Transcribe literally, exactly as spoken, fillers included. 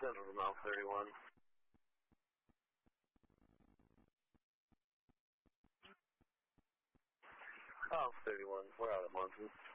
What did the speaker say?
Send over mile thirty-one. Oh, thirty-one. We're out of Munson.